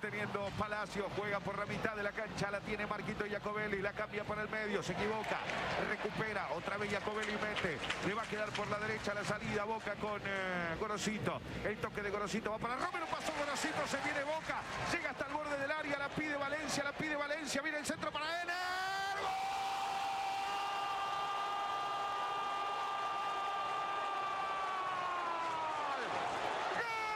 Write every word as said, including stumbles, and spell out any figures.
teniendo Palacio, juega por la mitad de la cancha, la tiene Marquito Jacobelli, la cambia para el medio, se equivoca, recupera, otra vez Jacobelli mete, le va a quedar por la derecha la salida, Boca con eh, Gorosito, el toque de Gorosito va para Romero, pasó Gorosito, se viene Boca, llega hasta el borde del área, la pide Valencia, la pide Valencia, viene el centro